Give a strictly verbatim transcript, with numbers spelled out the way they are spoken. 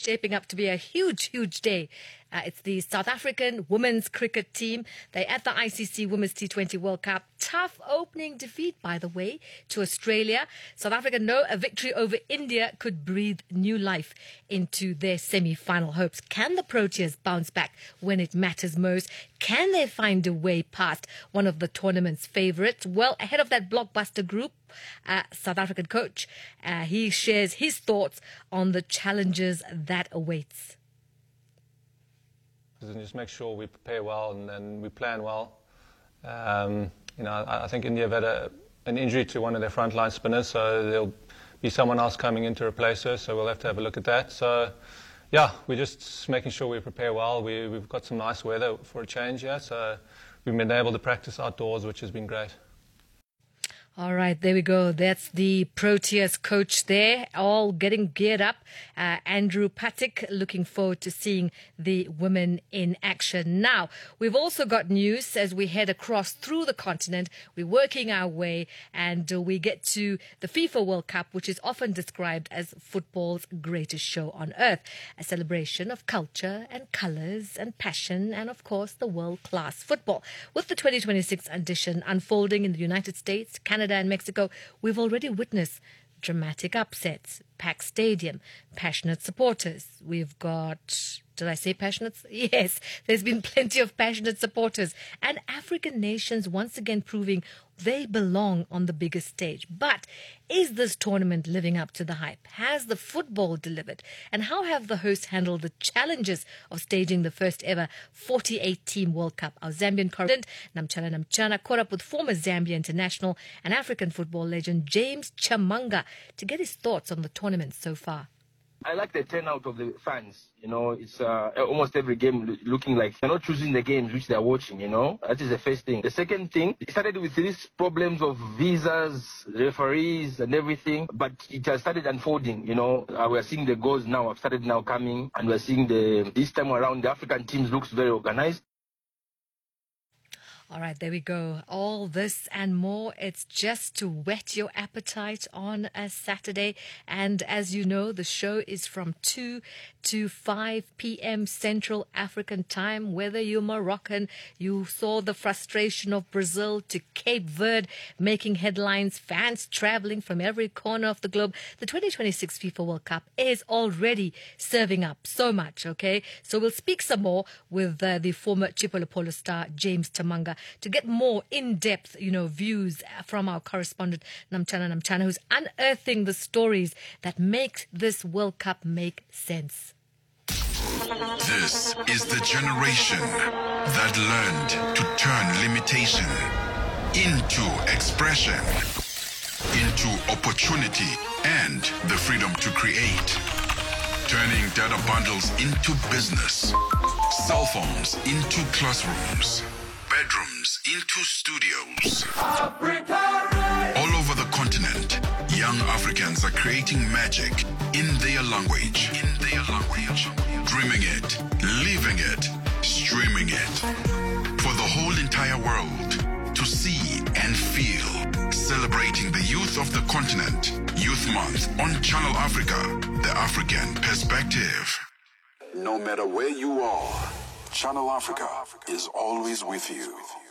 shaping up to be a huge, huge day. Uh, it's the South African women's cricket team. They're at the I C C Women's T twenty World Cup. Tough opening defeat, by the way, to Australia. South Africa know a victory over India could breathe new life into their semi-final hopes. Can the Proteas bounce back when it matters most? Can they find a way past one of the tournament's favourites? Well, ahead of that blockbuster group, uh, South African coach, uh, he shares his thoughts on the challenges that awaits. And just make sure we prepare well and, and we plan well. Um, you know, I, I think India have had a, an injury to one of their frontline spinners, so there'll be someone else coming in to replace her, so we'll have to have a look at that. So, yeah, we're just making sure we prepare well. We, we've got some nice weather for a change here, so we've been able to practice outdoors, which has been great. All right, there we go. That's the Proteas coach there, all getting geared up. Uh, Andrew Patik, looking forward to seeing the women in action. Now, we've also got news as we head across through the continent. We're working our way and uh, we get to the FIFA World Cup, which is often described as football's greatest show on earth. A celebration of culture and colours and passion and, of course, the world-class football. With the twenty twenty-six edition unfolding in the United States, Canada, and Mexico, we've already witnessed dramatic upsets, packed stadium, passionate supporters. We've got, did I say passionate? Yes, there's been plenty of passionate supporters. And African nations once again proving they belong on the biggest stage. But is this tournament living up to the hype? Has the football delivered? And how have the hosts handled the challenges of staging the first ever forty-eight team World Cup? Our Zambian correspondent, Namchala Namchana, caught up with former Zambia international and African football legend James Chamanga to get his thoughts on the tournament so far. I like the turnout of the fans. You know, it's uh, almost every game looking like they're not choosing the games which they're watching, you know. That is the first thing. The second thing, it started with these problems of visas, referees and everything, but it has started unfolding, you know. Uh, we're seeing the goals now have started now coming, and we're seeing the, this time around, the African teams looks very organized. All right, there we go. All this and more. It's just to whet your appetite on a Saturday. And as you know, the show is from two to five p.m. Central African time. Whether you're Moroccan, you saw the frustration of Brazil to Cape Verde making headlines, fans traveling from every corner of the globe. The twenty twenty-six FIFA World Cup is already serving up so much, okay? So we'll speak some more with uh, the former Chipolopolo star, James Chamanga, to get more in-depth, you know, views from our correspondent, Namchana Namchana, who's unearthing the stories that make this World Cup make sense. This is the generation that learned to turn limitation into expression, into opportunity and the freedom to create. Turning data bundles into business, cell phones into classrooms, bedrooms into studios. Africa! All over the continent, young Africans are creating magic in their language. In their language. Dreaming it, living it, streaming it. For the whole entire world to see and feel. Celebrating the youth of the continent. Youth Month on Channel Africa, the African perspective. No matter where you are, Channel Africa is always with you.